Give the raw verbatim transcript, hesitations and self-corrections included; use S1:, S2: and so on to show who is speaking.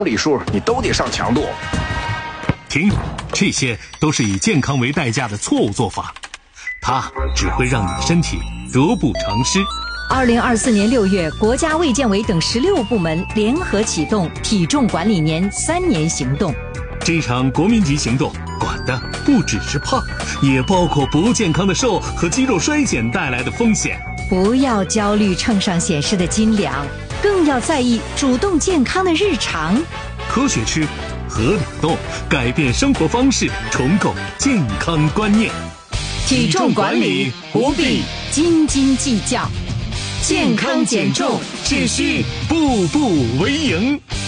S1: 里数你都得上强度。
S2: 停，这些都是以健康为代价的错误做法，它只会让你的身体得不偿失。
S3: 二零二四年六月，国家卫健委等十六部门联合启动体重管理年三年行动。
S2: 这场国民级行动管的不只是胖，也包括不健康的瘦和肌肉衰减带来的风险。
S3: 不要焦虑秤上显示的斤两，更要在意主动健康的日常。
S2: 科学吃，合理动，改变生活方式，重构健康观念。
S3: 体重管理不必斤斤计较，健康减重只需
S2: 步步为营。